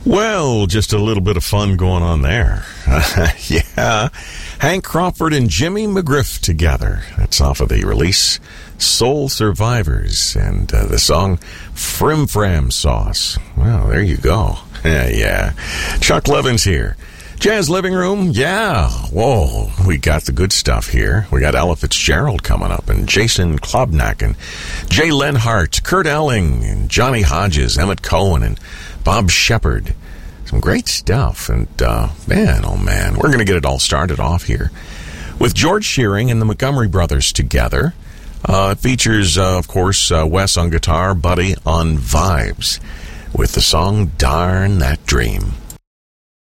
Well, just a little bit of fun going on there. Yeah. Hank Crawford and Jimmy McGriff together. That's off of the release Soul Survivors and the song Frim Fram Sauce. Well, there you go. Yeah. Chuck Levin's here. Jazz Living Room, yeah. Whoa, we got the good stuff here. We got Ella Fitzgerald coming up, and Jason Klobnak, and Jay Lenhart, Kurt Elling, and Johnny Hodges, Emmett Cohen, and Bob Shepard. Some great stuff, and man, oh man, we're going to get it all started off here with George Shearing and the Montgomery Brothers together. It features, of course, Wes on guitar, Buddy on vibes, with the song Darn That Dream.